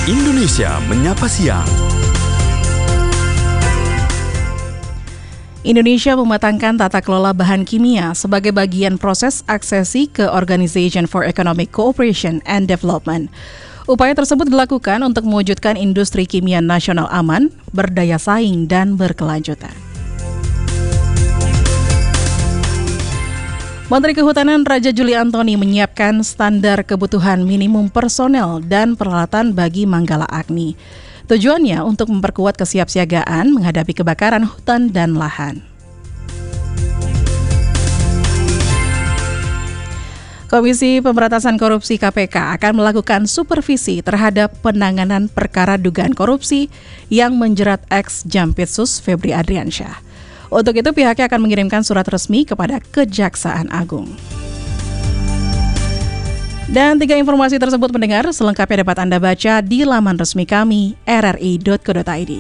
Indonesia Menyapa Siang. Indonesia mematangkan tata kelola bahan kimia sebagai bagian proses aksesi ke Organization for Economic Cooperation and Development. Upaya tersebut dilakukan untuk mewujudkan industri kimia nasional aman, berdaya saing, dan berkelanjutan. Menteri Kehutanan Raja Juli Antoni menyiapkan standar kebutuhan minimum personel dan peralatan bagi Manggala Agni. Tujuannya untuk memperkuat kesiapsiagaan menghadapi kebakaran hutan dan lahan. Komisi Pemberantasan Korupsi KPK akan melakukan supervisi terhadap penanganan perkara dugaan korupsi yang menjerat ex-Jampitsus Febri Adriansyah. Untuk itu pihaknya akan mengirimkan surat resmi kepada Kejaksaan Agung. Dan 3 informasi tersebut mendengar selengkapnya dapat Anda baca di laman resmi kami rri.co.id.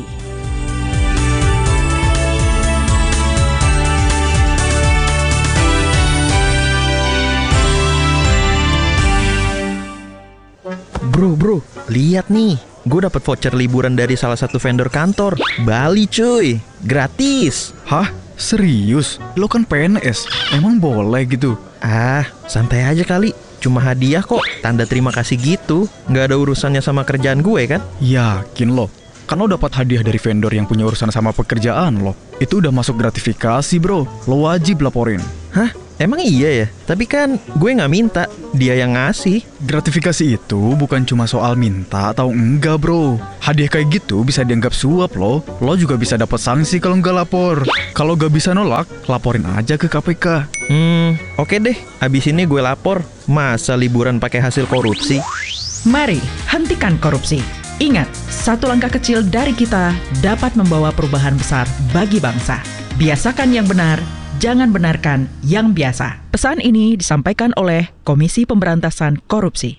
Bro, lihat nih. Gue dapet voucher liburan dari salah satu vendor kantor. Bali cuy, gratis. Hah? Serius? Lo kan PNS, emang boleh gitu? Ah, santai aja kali. Cuma hadiah kok, tanda terima kasih gitu. Nggak ada urusannya sama kerjaan gue kan? Yakin lo? Kan lo dapat hadiah dari vendor yang punya urusan sama pekerjaan lo. Itu udah masuk gratifikasi bro, lo wajib laporin. Hah? Emang iya ya? Tapi kan gue nggak minta, dia yang ngasih. Gratifikasi itu bukan cuma soal minta atau enggak bro. Hadiah kayak gitu bisa dianggap suap lo. Lo juga bisa dapat sanksi kalau nggak lapor. Kalau nggak bisa nolak, laporin aja ke KPK. Oke deh, abis ini gue lapor. Masa liburan pakai hasil korupsi? Mari hentikan korupsi. Ingat, satu langkah kecil dari kita dapat membawa perubahan besar bagi bangsa. Biasakan yang benar, jangan benarkan yang biasa. Pesan ini disampaikan oleh Komisi Pemberantasan Korupsi.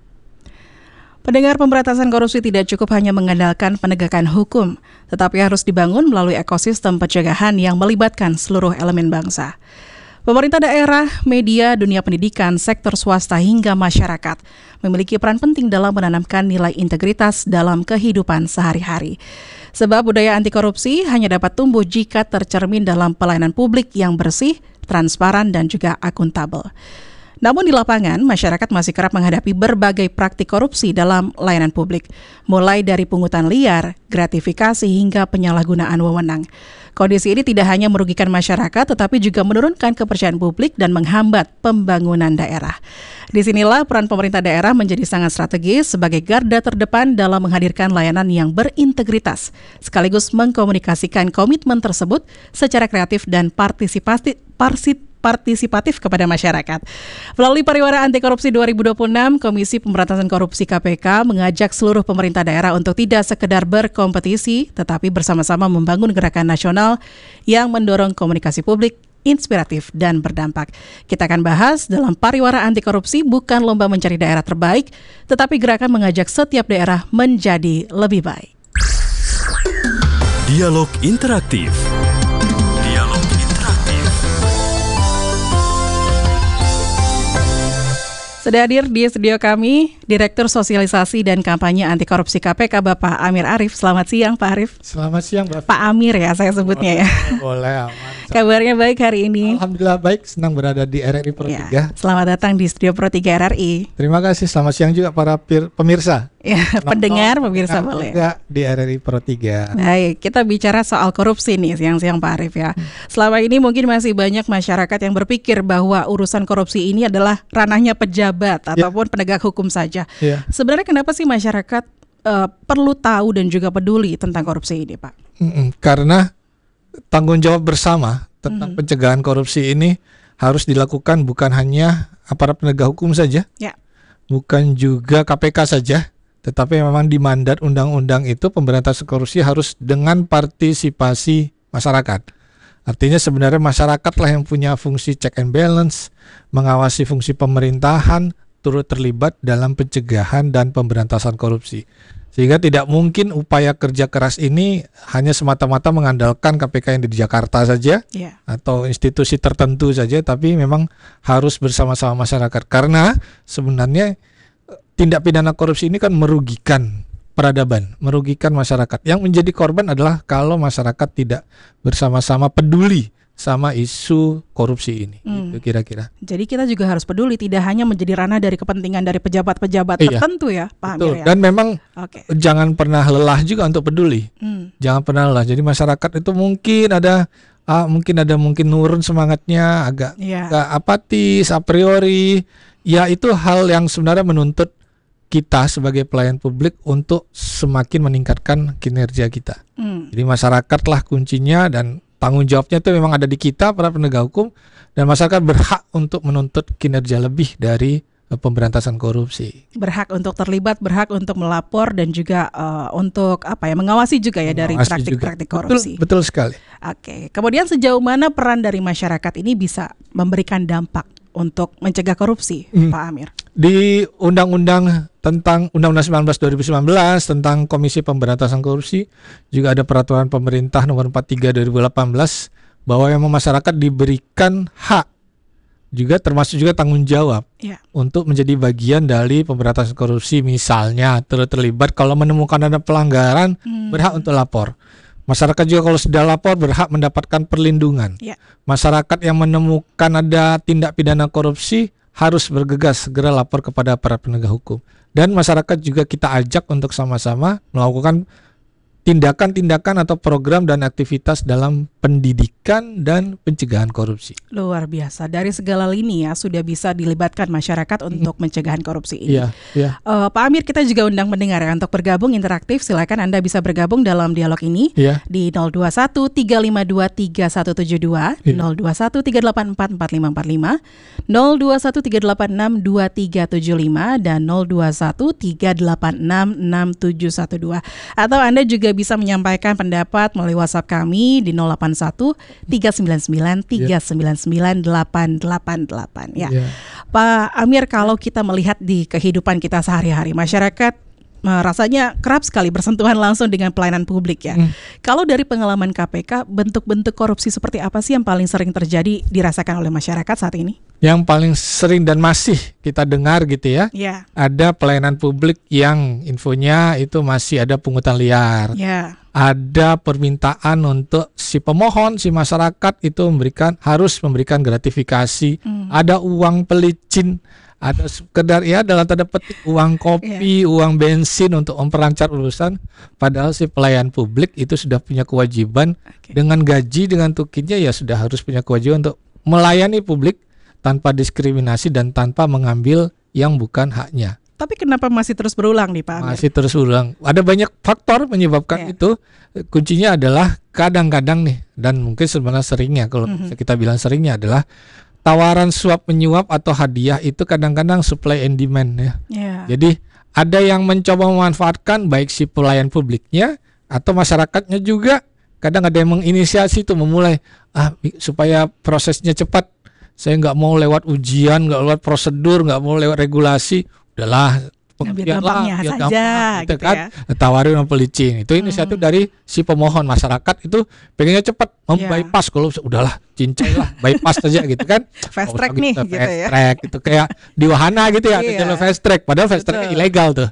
Pendengar, pemberantasan korupsi tidak cukup hanya mengandalkan penegakan hukum, tetapi harus dibangun melalui ekosistem pencegahan yang melibatkan seluruh elemen bangsa. Pemerintah daerah, media, dunia pendidikan, sektor swasta hingga masyarakat memiliki peran penting dalam menanamkan nilai integritas dalam kehidupan sehari-hari. Sebab budaya anti korupsi hanya dapat tumbuh jika tercermin dalam pelayanan publik yang bersih, transparan, dan juga akuntabel. Namun di lapangan, masyarakat masih kerap menghadapi berbagai praktik korupsi dalam layanan publik, mulai dari pungutan liar, gratifikasi, hingga penyalahgunaan wewenang. Kondisi ini tidak hanya merugikan masyarakat, tetapi juga menurunkan kepercayaan publik dan menghambat pembangunan daerah. Disinilah peran pemerintah daerah menjadi sangat strategis sebagai garda terdepan dalam menghadirkan layanan yang berintegritas, sekaligus mengkomunikasikan komitmen tersebut secara kreatif dan partisipatif kepada masyarakat. Melalui Pariwara Anti Korupsi 2026, Komisi Pemberantasan Korupsi KPK mengajak seluruh pemerintah daerah untuk tidak sekedar berkompetisi, tetapi bersama-sama membangun gerakan nasional yang mendorong komunikasi publik inspiratif dan berdampak. Kita akan bahas dalam Pariwara Anti Korupsi bukan lomba mencari daerah terbaik, tetapi gerakan mengajak setiap daerah menjadi lebih baik. Dialog interaktif. Sudah hadir di studio kami, Direktur Sosialisasi dan Kampanye Anti Korupsi KPK, Bapak Amir Arif. Selamat siang, Pak Arif. Selamat siang, Mbak. Pak Amir ya, saya sebutnya ya. Boleh, aman. Kabarnya baik hari ini? Alhamdulillah baik, senang berada di RRI Pro 3. Ya, selamat datang di studio Pro 3 RRI. Terima kasih, selamat siang juga para pemirsa. Ya, pendengar, pemirsa boleh. Juga di RRI Pro 3. Baik, kita bicara soal korupsi nih siang-siang Pak Arif ya. Selama ini mungkin masih banyak masyarakat yang berpikir bahwa urusan korupsi ini adalah ranahnya pejabat ataupun penegak hukum saja. Sebenarnya kenapa sih masyarakat perlu tahu dan juga peduli tentang korupsi ini, Pak? Karena tanggung jawab bersama tentang pencegahan korupsi ini harus dilakukan bukan hanya aparat penegak hukum saja, bukan juga KPK saja, tetapi memang di mandat undang-undang itu pemberantasan korupsi harus dengan partisipasi masyarakat. Artinya sebenarnya masyarakatlah yang punya fungsi check and balance, mengawasi fungsi pemerintahan, turut terlibat dalam pencegahan dan pemberantasan korupsi. Sehingga tidak mungkin upaya kerja keras ini hanya semata-mata mengandalkan KPK yang di Jakarta saja atau institusi tertentu saja, tapi memang harus bersama-sama masyarakat. Karena sebenarnya tindak pidana korupsi ini kan merugikan peradaban, merugikan masyarakat. Yang menjadi korban adalah kalau masyarakat tidak bersama-sama peduli sama isu korupsi ini, gitu kira-kira. Jadi kita juga harus peduli, tidak hanya menjadi ranah dari kepentingan dari pejabat-pejabat tertentu ya, Pak Amir ya. Dan memang jangan pernah lelah juga untuk peduli. Jangan pernah lelah. Jadi masyarakat itu mungkin mungkin nurun semangatnya, agak apatis a priori. Ya itu hal yang sebenarnya menuntut kita sebagai pelayan publik untuk semakin meningkatkan kinerja kita. Jadi masyarakatlah kuncinya dan tanggung jawabnya itu memang ada di kita para penegak hukum, dan masyarakat berhak untuk menuntut kinerja lebih dari pemberantasan korupsi. Berhak untuk terlibat, berhak untuk melapor dan juga untuk mengawasi juga ya dari praktik-praktik korupsi. Betul sekali. Oke. Kemudian sejauh mana peran dari masyarakat ini bisa memberikan dampak untuk mencegah korupsi, Pak Amir? Di Undang-Undang 19 2019 tentang Komisi Pemberantasan Korupsi juga ada peraturan pemerintah nomor 43 2018 bahwa memang masyarakat diberikan hak juga termasuk juga tanggung jawab untuk menjadi bagian dari pemberantasan korupsi. Misalnya terlibat kalau menemukan ada pelanggaran berhak untuk lapor. Masyarakat juga kalau sudah lapor berhak mendapatkan perlindungan. Masyarakat yang menemukan ada tindak pidana korupsi harus bergegas segera lapor kepada para penegak hukum. Dan masyarakat juga kita ajak untuk sama-sama melakukan tindakan-tindakan atau program dan aktivitas dalam pendidikan dan pencegahan korupsi. Luar biasa, dari segala lini ya sudah bisa dilibatkan masyarakat untuk pencegahan korupsi ini. Pak Amir, kita juga undang pendengar ya untuk bergabung interaktif. Silakan Anda bisa bergabung dalam dialog ini di 021 352 3172, 021 384 4545, 021 386 2375 dan 021 386 6712. Atau Anda juga bisa menyampaikan pendapat melalui WhatsApp kami di 081 399 399 888 ya. Pak Amir, kalau kita melihat di kehidupan kita sehari-hari, masyarakat rasanya kerap sekali bersentuhan langsung dengan pelayanan publik ya. Kalau dari pengalaman KPK, bentuk-bentuk korupsi seperti apa sih yang paling sering terjadi dirasakan oleh masyarakat saat ini? Yang paling sering dan masih kita dengar gitu ya, ada pelayanan publik yang infonya itu masih ada pungutan liar. Ada permintaan untuk si pemohon, si masyarakat itu harus memberikan gratifikasi. Ada uang pelicin, ada sekedar dalam tanda petik uang kopi, uang bensin untuk memperlancar urusan. Padahal si pelayan publik itu sudah punya kewajiban dengan gaji, dengan tukinnya ya sudah harus punya kewajiban untuk melayani publik tanpa diskriminasi dan tanpa mengambil yang bukan haknya. Tapi kenapa masih terus berulang nih Pak Amir? Masih terus berulang. Ada banyak faktor menyebabkan itu. Kuncinya adalah kadang-kadang nih, dan mungkin sebenarnya seringnya, kalau kita bilang seringnya adalah tawaran suap menyuap atau hadiah itu kadang-kadang supply and demand ya. Jadi ada yang mencoba memanfaatkan baik si pelayan publiknya atau masyarakatnya juga. Kadang ada yang menginisiasi itu memulai supaya prosesnya cepat. Saya nggak mau lewat ujian, nggak lewat prosedur, nggak mau lewat regulasi. Udahlah, biar gampangnya saja gitu kan. Tawarin sama pelicin. Itu inisiatif dari si pemohon. Masyarakat itu pengennya cepat membypass. Kalau udahlah, cincai lah, bypass saja gitu kan. Fast track nih gitu ya. Fast track itu kayak di wahana gitu ya, jalur fast track. Padahal fast tracknya ilegal tuh.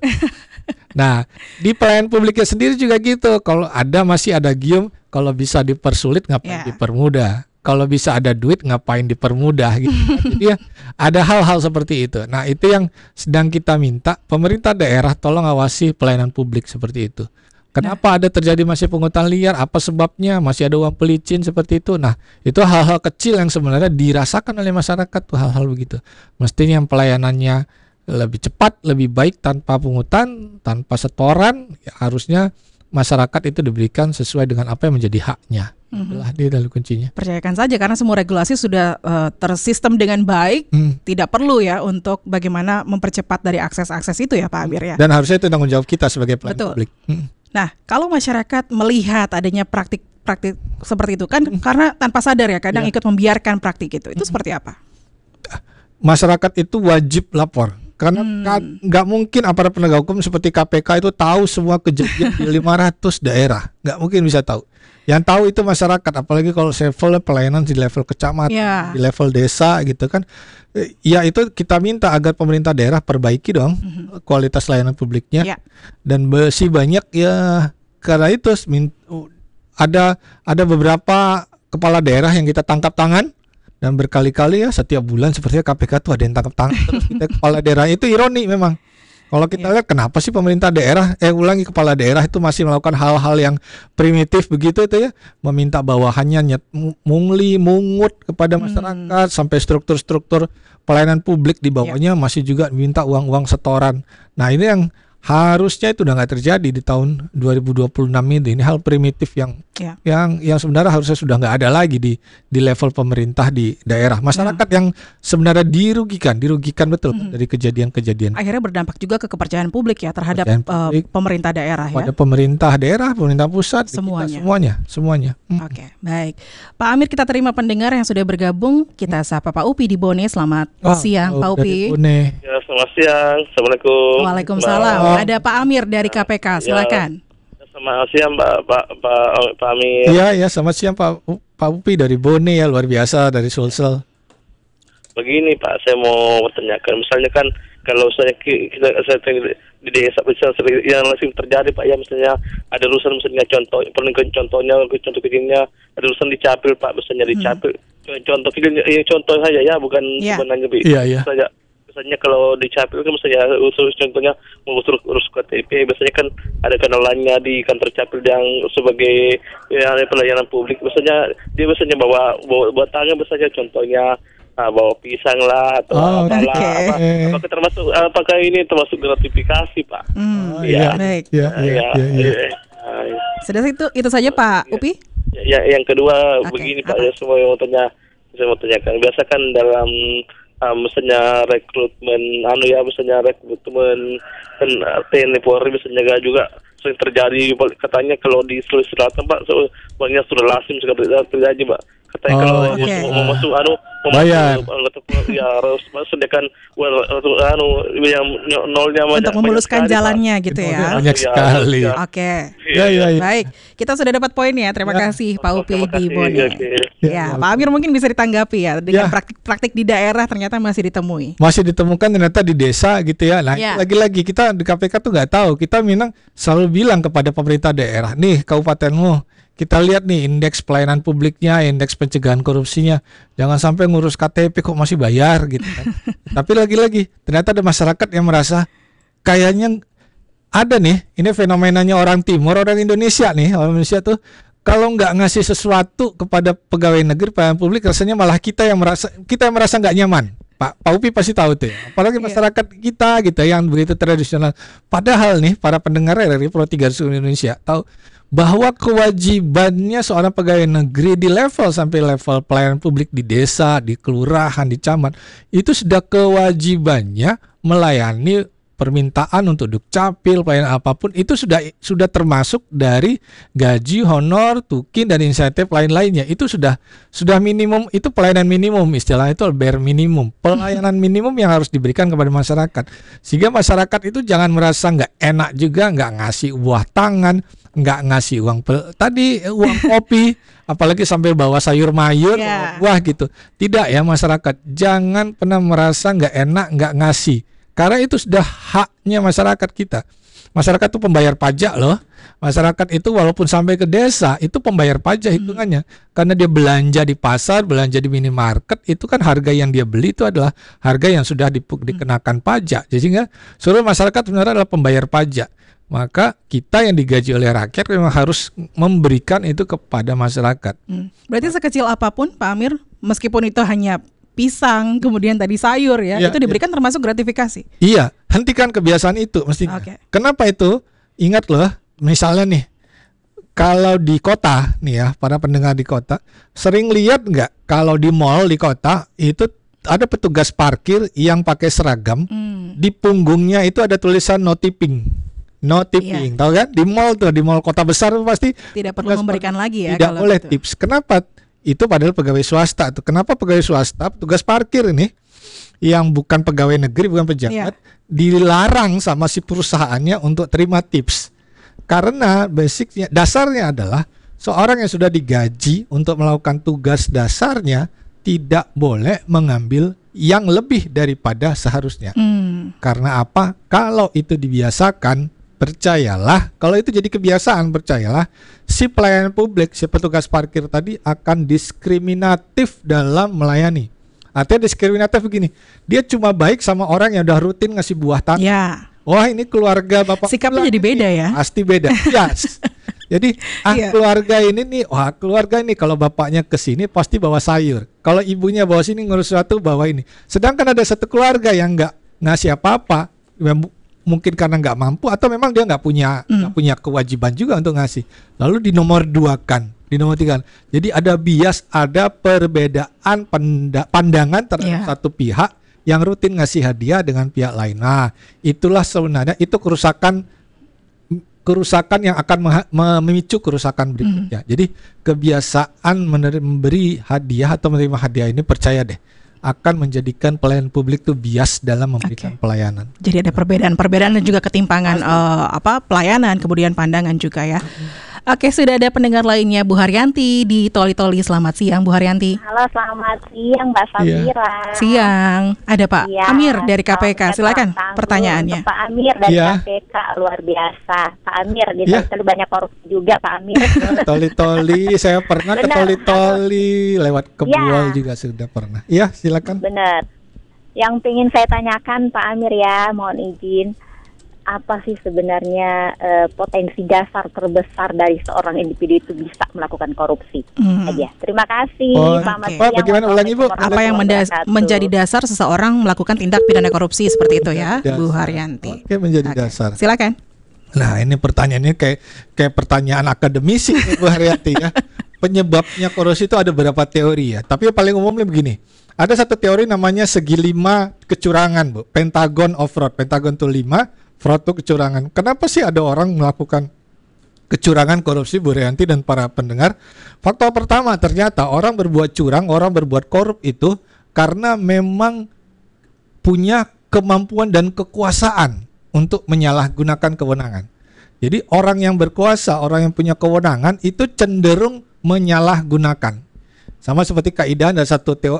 Nah, di pelayanan publiknya sendiri juga gitu. Kalau masih ada gium, kalau bisa dipersulit ngapain dipermudah. Kalau bisa ada duit ngapain dipermudah gitu. Jadi ada hal-hal seperti itu. Nah, itu yang sedang kita minta pemerintah daerah tolong awasi pelayanan publik seperti itu. Kenapa ada terjadi masih pungutan liar? Apa sebabnya? Masih ada uang pelicin seperti itu. Nah, itu hal-hal kecil yang sebenarnya dirasakan oleh masyarakat tuh, hal-hal begitu. Mestinya yang pelayanannya lebih cepat, lebih baik tanpa pungutan, tanpa setoran, ya harusnya masyarakat itu diberikan sesuai dengan apa yang menjadi haknya. Itulah dia dari kuncinya. Percayakan saja karena semua regulasi sudah tersistem dengan baik, tidak perlu ya untuk bagaimana mempercepat dari akses-akses itu ya Pak Amir ya. Dan harusnya itu tanggung jawab kita sebagai pelayan publik. Nah, kalau masyarakat melihat adanya praktik seperti itu kan karena tanpa sadar ya kadang ikut membiarkan praktik itu seperti apa? Masyarakat itu wajib lapor Karena nggak mungkin aparat penegak hukum seperti KPK itu tahu semua kejadian di 500 daerah. Nggak mungkin bisa tahu. Yang tahu itu masyarakat, apalagi kalau level pelayanan di level kecamatan, di level desa gitu kan. Ya itu kita minta agar pemerintah daerah perbaiki dong kualitas layanan publiknya. Dan masih banyak ya, karena itu ada beberapa kepala daerah yang kita tangkap tangan. Dan berkali-kali ya setiap bulan sepertinya KPK tuh ada yang tangkap tangan terus kita kepala daerah. Itu ironi memang. Kalau kita lihat kenapa sih pemerintah daerah kepala daerah itu masih melakukan hal-hal yang primitif begitu itu ya, meminta bawahannya mungut kepada masyarakat sampai struktur-struktur pelayanan publik di bawahnya masih juga minta uang-uang setoran. Nah, ini yang harusnya itu udah nggak terjadi di tahun 2026 ini. Ini hal primitif yang sebenarnya harusnya sudah nggak ada lagi di level pemerintah di daerah. Masyarakat yang sebenarnya dirugikan betul dari kejadian-kejadian. Akhirnya berdampak juga ke kepercayaan publik ya terhadap pemerintah daerah ya. Pada pemerintah daerah, pemerintah pusat, semuanya. Oke, baik. Pak Amir, kita terima pendengar yang sudah bergabung. Kita sapa Pak Upi di Bone. Selamat siang, Pak Upi. Ya, selamat siang. Assalamualaikum. Waalaikumsalam. Ada Pak Amir dari KPK, silakan. Selamat siang Pak Amir. Iya, selamat siang Pak Upi dari Bone ya, luar biasa dari Sulsel. Begini Pak, saya mau bertanyakan, misalnya kan kalau saya di desa yang langsung terjadi Pak ya, misalnya ada urusan misalnya contoh kecilnya ada urusan di Capil Pak, misalnya di Capil. Contoh saja ya, bukan sebenarnya saja. Biasanya kalau di Capil kan misalnya contohnya urus KTP, biasanya kan ada kenalannya di kantor Capil yang sebagai pelayanan publik. Biasanya dia bawa tangan, biasanya contohnya bawa pisang lah atau apalah. Apakah ini termasuk gratifikasi Pak? Baik. Sudah itu saja Pak Upi. Ya, yang kedua begini Pak, ya saya mau tanyakan. Biasa kan dalam misalnya rekrutmen TNI Polri misalnya juga sering terjadi, katanya kalau di Sulawesi Selatan Pak banyak sudah lazim sudah terjadi Pak. Katanya kalau mau masuk bayar. Ya harus sediakan yang nolnya untuk memuluskan jalannya gitu ya. Banyak sekali. Oke. Ya. Baik, kita sudah dapat poin ya. Terima kasih Pak Upi di Bone. Ya, Pak Amir mungkin bisa ditanggapi ya dengan praktik-praktik di daerah ternyata masih ditemui. Masih ditemukan ternyata di desa gitu ya. Nah, lagi-lagi kita di KPK tuh nggak tahu. Kita memang selalu bilang kepada pemerintah daerah, nih kabupatenmu, kita lihat nih indeks pelayanan publiknya, indeks pencegahan korupsinya. Jangan sampai ngurus KTP kok masih bayar gitu kan. Tapi lagi-lagi ternyata ada masyarakat yang merasa kayaknya ada nih, ini fenomenanya orang Timur, orang Indonesia nih. Orang Indonesia tuh kalau nggak ngasih sesuatu kepada pegawai negeri, pelayanan publik, rasanya malah kita yang merasa nggak nyaman. Pak Upi pasti tahu tuh ya. Apalagi masyarakat kita gitu yang begitu tradisional. Padahal nih para pendengar dari Pro 300 Indonesia tahu bahwa kewajibannya seorang pegawai negeri di level sampai level pelayanan publik di desa, di kelurahan, di camat, itu sudah kewajibannya melayani permintaan untuk dukcapil, pelayanan apapun itu sudah termasuk dari gaji, honor, tukin dan insentif lain-lainnya. Itu sudah minimum, itu pelayanan minimum, istilahnya itu bare minimum, pelayanan minimum yang harus diberikan kepada masyarakat. Sehingga masyarakat itu jangan merasa nggak enak juga, nggak ngasih buah tangan, nggak ngasih uang kopi, apalagi sambil bawa sayur mayur, buah gitu. Tidak ya, masyarakat jangan pernah merasa nggak enak, nggak ngasih. Karena itu sudah haknya masyarakat kita. Masyarakat itu pembayar pajak loh. Masyarakat itu walaupun sampai ke desa itu pembayar pajak hitungannya. Karena dia belanja di pasar, belanja di minimarket, itu kan harga yang dia beli itu adalah harga yang sudah dikenakan pajak. Jadi seluruh masyarakat sebenarnya adalah pembayar pajak. Maka kita yang digaji oleh rakyat memang harus memberikan itu kepada masyarakat. Berarti sekecil apapun Pak Amir, meskipun itu hanya pisang, kemudian tadi sayur ya, itu diberikan termasuk gratifikasi. Iya, hentikan kebiasaan itu mesti. Kenapa itu? Ingat loh, misalnya nih, kalau di kota nih ya, para pendengar di kota, sering lihat nggak kalau di mall di kota itu ada petugas parkir yang pakai seragam, di punggungnya itu ada tulisan no tipping. Tahu kan? Di mall kota besar pasti tidak perlu memberikan lagi ya. Tidak boleh tips. Kenapa? Itu padahal pegawai swasta tuh. Kenapa pegawai swasta, petugas parkir ini yang bukan pegawai negeri, bukan pejabat, dilarang sama si perusahaannya untuk terima tips. Karena basicnya, dasarnya adalah seorang yang sudah digaji untuk melakukan tugas dasarnya tidak boleh mengambil yang lebih daripada seharusnya. Karena apa? Kalau itu dibiasakan, percayalah, kalau itu jadi kebiasaan, percayalah, si pelayan publik, si petugas parkir tadi akan diskriminatif dalam melayani. Artinya diskriminatif begini, dia cuma baik sama orang yang udah rutin ngasih buah tangan. Wah, ini keluarga bapak. Sikapnya jadi beda ya? Pasti beda. Yes. Jadi keluarga ini nih, wah keluarga ini kalau bapaknya kesini pasti bawa sayur. Kalau ibunya bawa sini ngurus sesuatu bawa ini. Sedangkan ada satu keluarga yang nggak ngasih apa-apa, mungkin karena nggak mampu atau memang dia nggak punya kewajiban juga untuk ngasih. Lalu dinomor 3. Jadi ada bias, ada perbedaan pandangan terhadap satu pihak yang rutin ngasih hadiah dengan pihak lain. Nah, itulah sebenarnya itu kerusakan yang akan memicu kerusakan berikutnya. Jadi kebiasaan memberi hadiah atau menerima hadiah ini, percaya deh, akan menjadikan pelayan publik itu bias dalam memberikan pelayanan. Jadi ada perbedaan dan juga ketimpangan pelayanan, kemudian pandangan juga ya. Oke, sudah ada pendengar lainnya, Bu Haryanti di Toli-Toli. Selamat siang, Bu Haryanti. Halo, selamat siang, Mbak Safira. Siang. Ada Pak Amir dari KPK. Silakan pertanyaannya. Pak Amir dari KPK, luar biasa. Pak Amir, di Toli banyak korupsi juga, Pak Amir. Toli-Toli, saya pernah ke Toli-Toli, lewat Kebual juga sudah pernah. Iya, silakan. Benar. Yang ingin saya tanyakan, Pak Amir ya, mohon izin. Apa sih sebenarnya potensi dasar terbesar dari seorang individu itu bisa melakukan korupsi? Aja. Terima kasih, Pak Mas. Bagaimana ulangi, Bu? Apa yang menjadi dasar seseorang melakukan tindak pidana korupsi seperti itu ya, Bu Haryanti? Oke, menjadi dasar. Silakan. Nah, ini pertanyaannya kayak pertanyaan akademisi, Bu Haryanti ya. Penyebabnya korupsi itu ada beberapa teori ya. Tapi yang paling umumnya begini. Ada satu teori namanya segi 5 kecurangan, Bu. Pentagon of fraud. Pentagon itu 5. Fraud itu kecurangan. Kenapa sih ada orang melakukan kecurangan, korupsi, Bu Rianti dan para pendengar? Faktor pertama, ternyata orang berbuat curang, orang berbuat korup itu karena memang punya kemampuan dan kekuasaan untuk menyalahgunakan kewenangan. Jadi orang yang berkuasa, orang yang punya kewenangan itu cenderung menyalahgunakan. Sama seperti kaidah, ada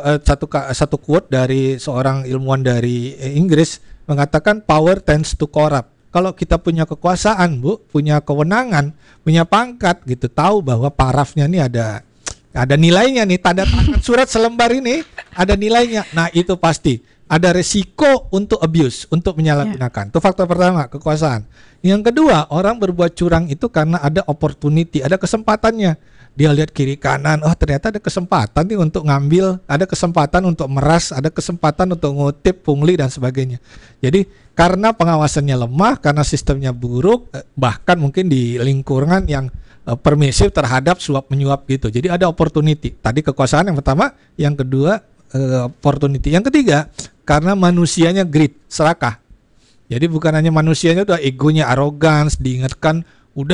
satu quote dari seorang ilmuwan dari Inggris mengatakan power tends to corrupt. Kalau kita punya kekuasaan, Bu, punya kewenangan, punya pangkat gitu, tahu bahwa parafnya ini ada nilainya nih, tanda tangan surat selembar ini ada nilainya. Nah, itu pasti ada resiko untuk abuse, untuk menyalahgunakan. Itu faktor pertama, kekuasaan. Yang kedua, orang berbuat curang itu karena ada opportunity, ada kesempatannya. Dia lihat kiri kanan, oh ternyata ada kesempatan nih untuk ngambil, ada kesempatan untuk meras, ada kesempatan untuk ngutip, pungli dan sebagainya. Jadi karena pengawasannya lemah, karena sistemnya buruk, bahkan mungkin di lingkungan yang permisif terhadap suap menyuap gitu. Jadi ada opportunity. Tadi kekuasaan yang pertama, yang kedua opportunity. Yang ketiga, karena manusianya greed, serakah. Jadi bukan hanya manusianya, udah egonya arrogance, diingatkan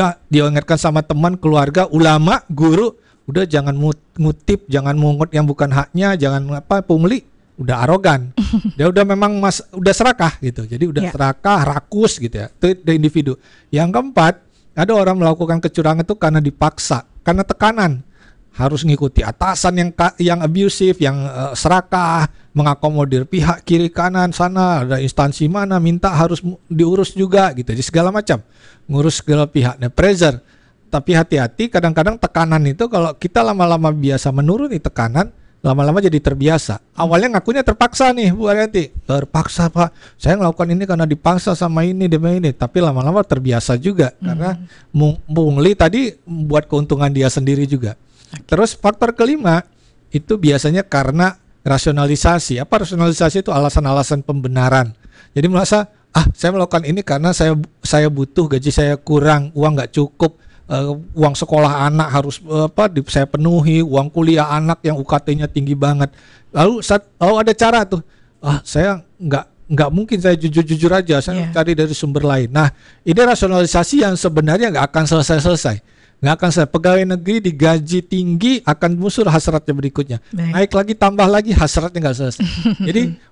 sama teman, keluarga, ulama, guru, udah jangan ngutip, jangan mungut yang bukan haknya, jangan pungli, udah arogan. Dia udah memang udah serakah gitu. Jadi udah serakah, rakus gitu ya. Itu individu. Yang keempat, ada orang melakukan kecurangan itu karena dipaksa, karena tekanan. Harus ngikuti atasan yang abusif, yang serakah, mengakomodir pihak kiri kanan sana, ada instansi mana minta harus diurus juga gitu. Jadi segala macam, ngurus segala pihak. Nah, pressure. Tapi hati-hati, kadang-kadang tekanan itu kalau kita lama-lama biasa menuruni tekanan, lama-lama jadi terbiasa. Awalnya ngakunya terpaksa nih, Bu Arianti. Terpaksa, Pak. Saya melakukan ini karena dipaksa sama ini, demi ini. Tapi lama-lama terbiasa juga karena pungli tadi buat keuntungan dia sendiri juga. Terus faktor kelima itu biasanya karena rasionalisasi. Apa rasionalisasi itu? Alasan-alasan pembenaran. Jadi merasa saya melakukan ini karena saya butuh, gaji saya kurang, uang nggak cukup, uang sekolah anak harus saya penuhi, uang kuliah anak yang UKT-nya tinggi banget. Lalu ada cara tuh, saya nggak mungkin saya jujur aja, saya cari dari sumber lain. Nah, ini rasionalisasi yang sebenarnya nggak akan selesai. Nggak akan selesai. Pegawai negeri digaji tinggi akan muncul hasratnya berikutnya. Naik lagi, tambah lagi, hasratnya nggak selesai. Jadi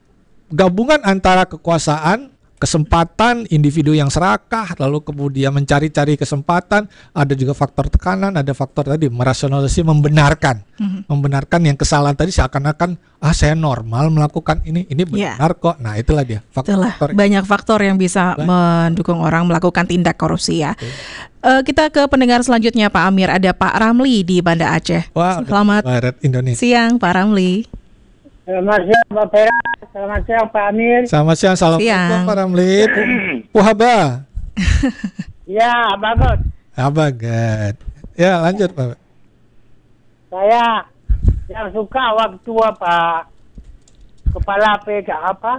gabungan antara kekuasaan, kesempatan, individu yang serakah, lalu kemudian mencari-cari kesempatan, ada juga faktor tekanan, ada faktor tadi merasionalisasi, membenarkan yang kesalahan tadi seakan-akan saya normal melakukan ini benar kok. Nah itulah dia faktor. Banyak faktor yang bisa mendukung orang melakukan tindak korupsi ya. Kita ke pendengar selanjutnya Pak Amir, ada Pak Ramli di Banda Aceh. Selamat siang Pak Ramli. Selamat siang Pak Pera, selamat siang Pak Amir. Selamat siang, assalamualaikum Pak Ramli. Puhaba. Ya, bagus. Bagus. Ya, lanjut Pak. Saya yang suka waktu Kepala PK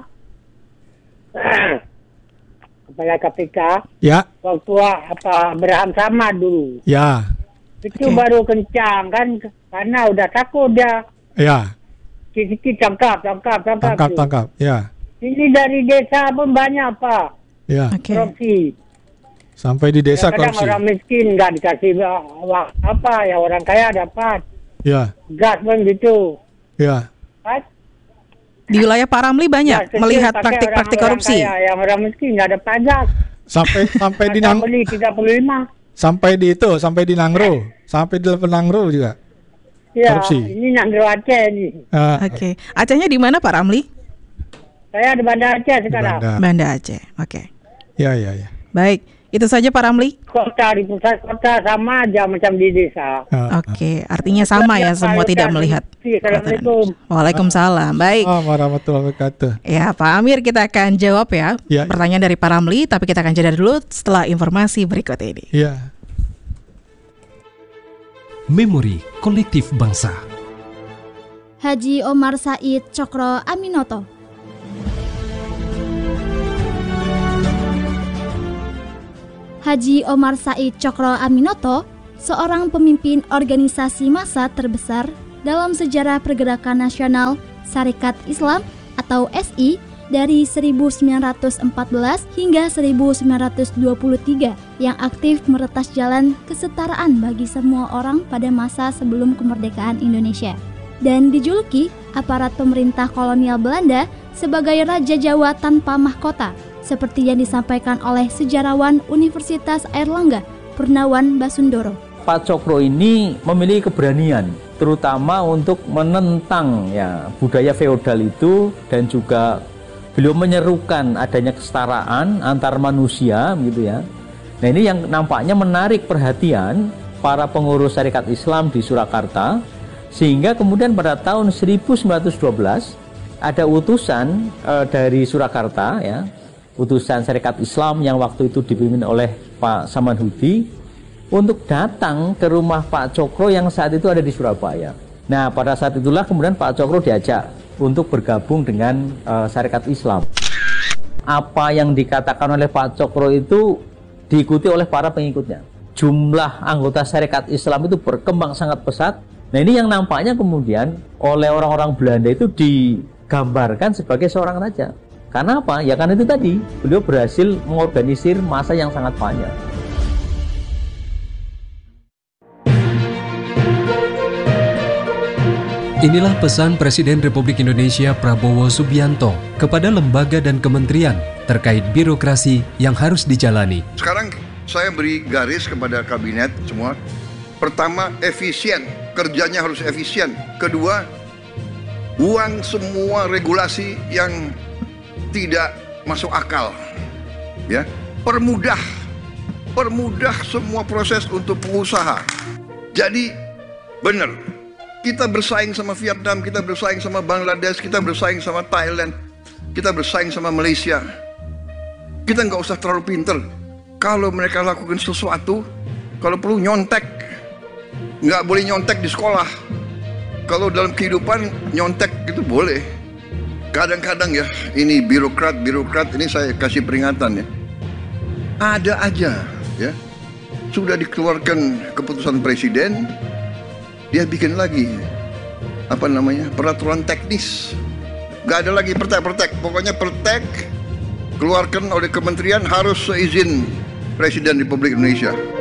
Kepala KPK. Ya. Waktu Abraham Samad dulu. Ya. Itu baru kencang kan, karena udah takut dia. Ya. Sikit tangkap. Ya. Ini dari desa pun banyak Pak. Ya. Korupsi. Sampai di desa kadang korupsi. Orang miskin nggak dikasih ya orang kaya dapat. Ya. Gas pun gitu. Ya. Kan? Di wilayah Pak Ramli banyak melihat praktik-praktik korupsi. Yang orang miskin nggak ada pajak. Sampai di beli 35. Sampai di Nangro, sampai di Nangro juga. Ya, korupsi. Ini Nangro Aceh nih. Oke. Acehnya di mana Pak Ramli? Saya di Banda Aceh sekarang. Banda Aceh. Oke. Ya. Baik, itu saja Pak Ramli. Kota di pusat kota sama aja macam di desa. Oke, artinya sama ya, semua tidak melihat. Assalamualaikum. Waalaikumsalam. Baik. Warahmatullahi wabarakatuh. Ya, Pak Amir, kita akan jawab ya pertanyaan dari Pak Ramli, tapi kita akan jeda dulu setelah informasi berikut ini. Ya. Memori Kolektif Bangsa. Haji Omar Said Cokro Aminoto. Haji Omar Said Cokro Aminoto, seorang pemimpin organisasi massa terbesar dalam sejarah Pergerakan Nasional Sarekat Islam atau SI dari 1914 hingga 1923 yang aktif meretas jalan kesetaraan bagi semua orang pada masa sebelum kemerdekaan Indonesia, dan dijuluki aparat pemerintah kolonial Belanda sebagai Raja Jawa tanpa mahkota, seperti yang disampaikan oleh sejarawan Universitas Airlangga Purnawan Basundoro. Pak Cokro ini memiliki keberanian, terutama untuk menentang budaya feodal itu, dan juga beliau menyerukan adanya kesetaraan antar manusia gitu ya. Nah ini yang nampaknya menarik perhatian para pengurus Sarekat Islam di Surakarta, sehingga kemudian pada tahun 1912 ada utusan dari Surakarta utusan Sarekat Islam yang waktu itu dipimpin oleh Pak Samanhudi untuk datang ke rumah Pak Cokro yang saat itu ada di Surabaya. Nah pada saat itulah kemudian Pak Cokro diajak untuk bergabung dengan Sarekat Islam. Apa yang dikatakan oleh Pak Cokro itu diikuti oleh para pengikutnya. Jumlah anggota Sarekat Islam itu berkembang sangat pesat. Nah ini yang nampaknya kemudian oleh orang-orang Belanda itu digambarkan sebagai seorang raja. Karena apa? Ya karena itu tadi, beliau berhasil mengorganisir massa yang sangat banyak. Inilah pesan Presiden Republik Indonesia Prabowo Subianto kepada lembaga dan kementerian terkait birokrasi yang harus dijalani. Sekarang saya beri garis kepada kabinet semua. Pertama, efisien. Kerjanya harus efisien. Kedua, buang semua regulasi yang tidak masuk akal. Ya, permudah semua proses untuk pengusaha. Jadi benar. Kita bersaing sama Vietnam, kita bersaing sama Bangladesh, kita bersaing sama Thailand, kita bersaing sama Malaysia. Kita nggak usah terlalu pinter. Kalau mereka lakukan sesuatu, kalau perlu nyontek, nggak boleh nyontek di sekolah. Kalau dalam kehidupan nyontek itu boleh. Kadang-kadang ini birokrat ini saya kasih peringatan Ada aja sudah dikeluarkan keputusan presiden, dia bikin lagi peraturan teknis. Gak ada lagi pertek. Pokoknya pertek keluarkan oleh kementerian harus seizin Presiden Republik Indonesia.